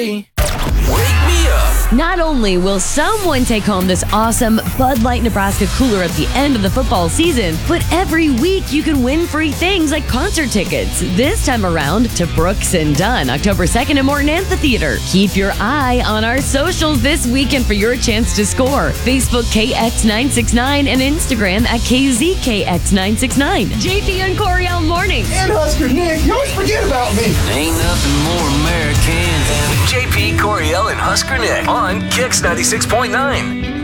Wake me up. Not only will someone take home this awesome Bud Light Nebraska cooler at the end of the football season, but every week you can win free things like concert tickets. This time around to Brooks and Dunn, October 2nd at Morton Amphitheater. Keep your eye on our socials this weekend for your chance to score. Facebook KX969 and Instagram at KZKX969. JP and Coriel mornings. And Husker Nick, you always forget about me. Ain't nothing more American than JP, Coriel, and Husker Nick on Kix 96.9.